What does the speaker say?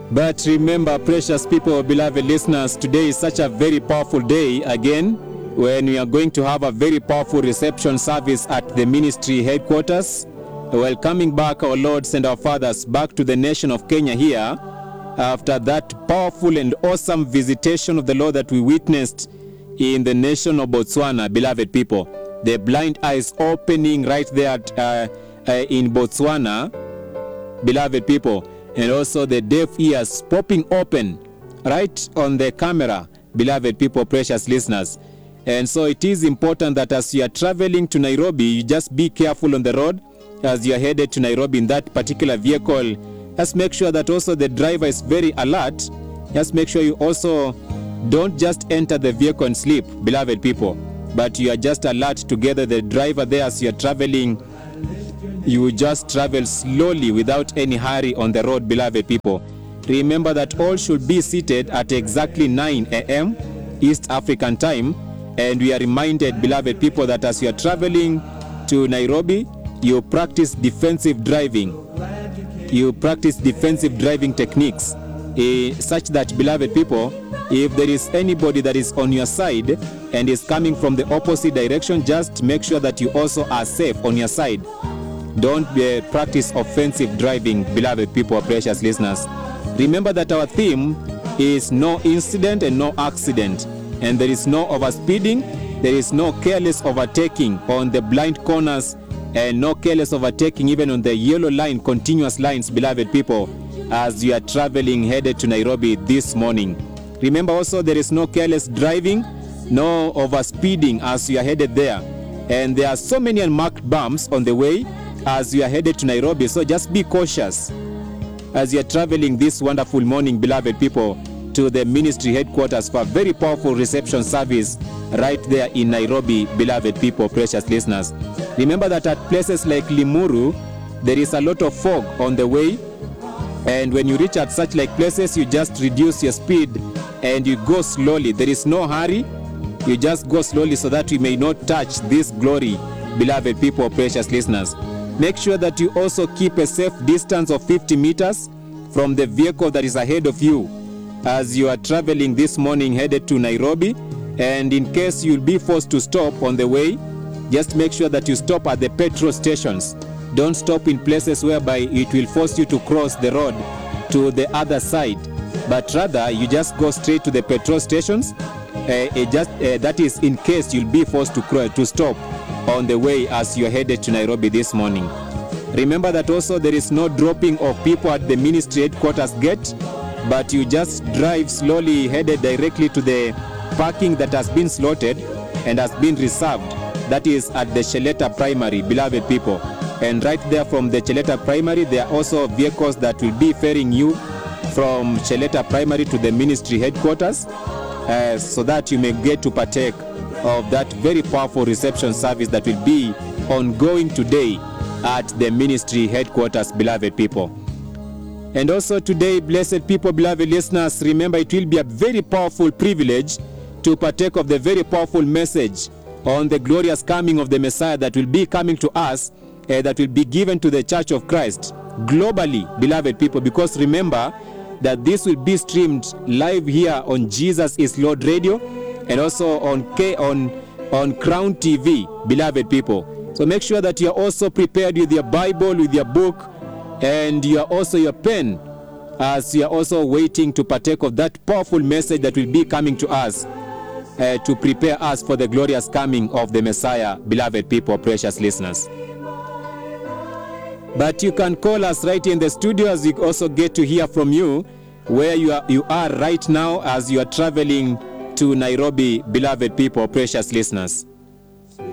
But remember, precious people, beloved listeners, today is such a very powerful day again, when we are going to have a very powerful reception service at the ministry headquarters, welcoming back our Lords and our Fathers back to the nation of Kenya here, after that powerful and awesome visitation of the Lord that we witnessed in the nation of Botswana, beloved people. The blind eyes opening right there in Botswana, beloved people, and also the deaf ears popping open right on the camera, beloved people, precious listeners. And so it is important that as you are traveling to Nairobi, you just be careful on the road as you are headed to Nairobi in that particular vehicle. Just make sure that also the driver is very alert. Just make sure you also don't just enter the vehicle and sleep, beloved people, but you are just alert together. The driver there, as you are traveling, you will just travel slowly without any hurry on the road, beloved people. Remember that all should be seated at exactly 9 a.m. East African time. And we are reminded, beloved people, that as you are traveling to Nairobi, you practice defensive driving. You practice defensive driving techniques, such that, beloved people, if there is anybody that is on your side and is coming from the opposite direction, just make sure that you also are safe on your side. Don't practice offensive driving, beloved people, precious listeners. Remember that our theme is no incident and no accident. And there is no overspeeding, there is no careless overtaking on the blind corners, and no careless overtaking even on the yellow line, continuous lines, beloved people, as you are traveling headed to Nairobi this morning. Remember also, there is no careless driving, no overspeeding as you are headed there. And there are so many unmarked bumps on the way as you are headed to Nairobi, so just be cautious as you are traveling this wonderful morning, beloved people, to the ministry headquarters for a very powerful reception service right there in Nairobi, beloved people, precious listeners. Remember that at places like Limuru, there is a lot of fog on the way, and when you reach at such like places, you just reduce your speed and you go slowly. There is no hurry. You just go slowly so that you may not touch this glory, beloved people, precious listeners. Make sure that you also keep a safe distance of 50 meters from the vehicle that is ahead of you as you are traveling this morning headed to Nairobi. And in case you'll be forced to stop on the way, just make sure that you stop at the petrol stations. Don't stop in places whereby it will force you to cross the road to the other side, but rather you just go straight to the petrol stations. That is in case you'll be forced to stop on the way as you are headed to Nairobi this morning. Remember that also there is no dropping of people at the ministry headquarters gate, but you just drive slowly headed directly to the parking that has been slotted and has been reserved. That is at the Sheleta Primary, beloved people. And right there from the Sheleta Primary, there are also vehicles that will be ferrying you from Sheleta Primary to the ministry headquarters, so that you may get to partake of that very powerful reception service that will be ongoing today at the ministry headquarters, beloved people. And also today, blessed people, beloved listeners, remember it will be a very powerful privilege to partake of the very powerful message on the glorious coming of the Messiah that will be coming to us, that will be given to the Church of Christ globally, beloved people, because remember that this will be streamed live here on Jesus is Lord Radio and also on Crown TV, beloved people. So make sure that you are also prepared with your Bible, with your book, and you are also your pen, as you are also waiting to partake of that powerful message that will be coming to us, to prepare us for the glorious coming of the Messiah, beloved people, precious listeners. But you can call us right in the studio as we also get to hear from you where you are right now as you are traveling to Nairobi, beloved people, precious listeners.